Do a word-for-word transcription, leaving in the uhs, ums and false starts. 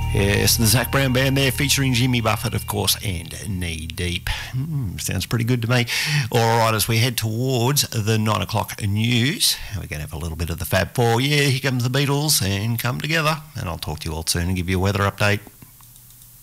Yes, the Zac Brown Band there featuring Jimmy Buffett, of course, and Knee Deep. Mm, sounds pretty good to me. All right, as we head towards the nine o'clock news, we're going to have a little bit of the Fab Four. Yeah, here comes the Beatles and Come Together. And I'll talk to you all soon and give you a weather update.